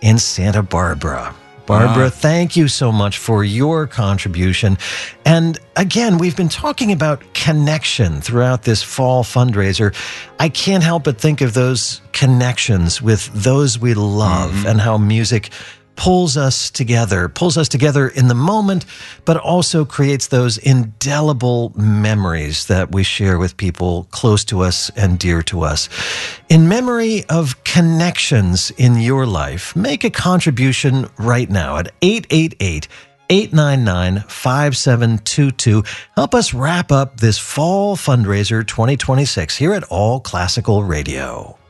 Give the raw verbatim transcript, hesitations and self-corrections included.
in Santa Barbara. Barbara, Wow. thank you so much for your contribution. And again, we've been talking about connection throughout this fall fundraiser. I can't help but think of those connections with those we love Mm-hmm. and how music pulls us together, pulls us together in the moment, but also creates those indelible memories that we share with people close to us and dear to us. In memory of connections in your life, make a contribution right now at eight eight eight, eight nine nine, five seven two two. Help us wrap up this fall fundraiser twenty twenty-six here at All Classical Radio.